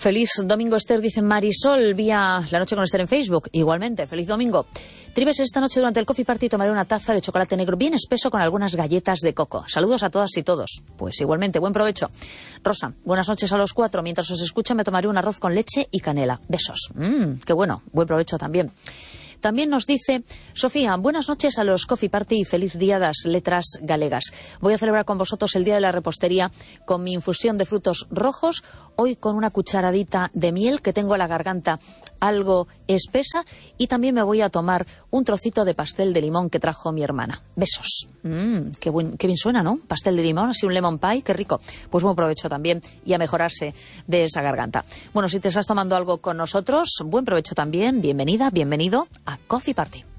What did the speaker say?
Feliz domingo, Esther, dice Marisol, vía La Noche con Esther en Facebook. Igualmente, feliz domingo. Tribes, esta noche durante el Coffee Party tomaré una taza de chocolate negro bien espeso con algunas galletas de coco. Saludos a todas y todos. Pues igualmente, buen provecho. Rosa, buenas noches a los 4. Mientras os escucha me tomaré un arroz con leche y canela. Besos. Qué bueno, buen provecho también. También nos dice Sofía, buenas noches a los Coffee Party y feliz día das letras galegas. Voy a celebrar con vosotros el día de la repostería con mi infusión de frutos rojos, hoy con una cucharadita de miel que tengo la garganta algo espesa y también me voy a tomar un trocito de pastel de limón que trajo mi hermana. Besos. Qué bien suena, ¿no? Pastel de limón, así un lemon pie, qué rico. Pues buen provecho también y a mejorarse de esa garganta. Bueno, si te estás tomando algo con nosotros, buen provecho también, bienvenida, bienvenido a Coffee Party.